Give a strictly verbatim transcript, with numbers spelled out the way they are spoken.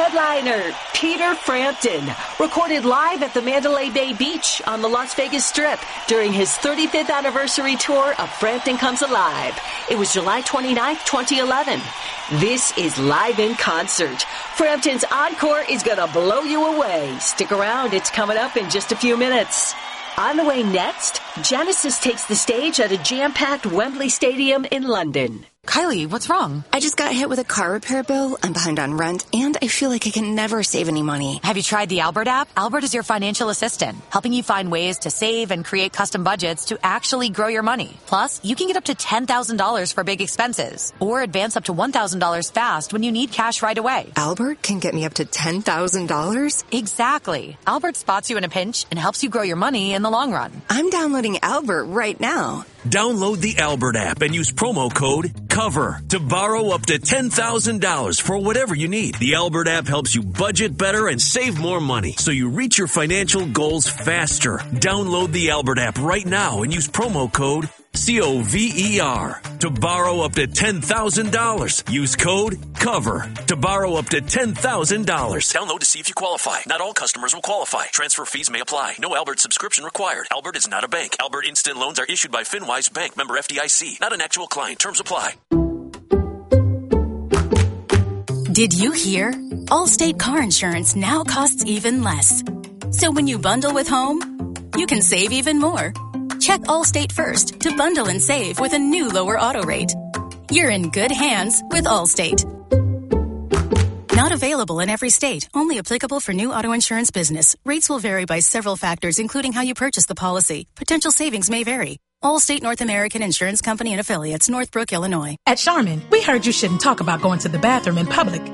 headliner, Peter Frampton, recorded live at the Mandalay Bay Beach on the Las Vegas Strip during his thirty-fifth anniversary tour of Frampton Comes Alive. It was July twenty-ninth, twenty eleven. This is Live in Concert. Frampton's encore is going to blow you away. Stick around, it's coming up in just a few minutes. On the way next, Genesis takes the stage at a jam-packed Wembley Stadium in London. Kylie, what's wrong? I just got hit with a car repair bill, I'm behind on rent, and I feel like I can never save any money. Have you tried the Albert app? Albert is your financial assistant, helping you find ways to save and create custom budgets to actually grow your money. Plus, you can get up to ten thousand dollars for big expenses, or advance up to one thousand dollars fast when you need cash right away. Albert can get me up to ten thousand dollars? Exactly. Albert spots you in a pinch and helps you grow your money in the long run. I'm downloading Albert right now. Download the Albert app and use promo code COVER to borrow up to ten thousand dollars for whatever you need. The Albert app helps you budget better and save more money so you reach your financial goals faster. Download the Albert app right now and use promo code C O V E R to borrow up to ten thousand dollars. Use code COVER to borrow up to ten thousand dollars. Download to see if you qualify. Not all customers will qualify. Transfer fees may apply. No Albert subscription required. Albert is not a bank. Albert Instant Loans are issued by FinWise Bank, member F D I C. Not an actual client. Terms apply. Did you hear? Allstate car insurance now costs even less. So when you bundle with home, you can save even more. Check Allstate first to bundle and save with a new lower auto rate. You're in good hands with Allstate. Not available in every state. Only applicable for new auto insurance business. Rates will vary by several factors, including how you purchase the policy. Potential savings may vary. Allstate North American Insurance Company and Affiliates, Northbrook, Illinois. At Charmin, we heard you shouldn't talk about going to the bathroom in public